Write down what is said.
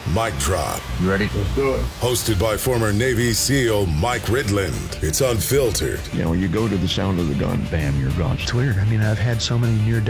Mic Drop. You ready? Let's do it. Hosted by former Navy SEAL Mike Ridland. It's unfiltered. You know, you go to the sound of the gun, bam, you're gone. It's weird. I mean, I've had so many near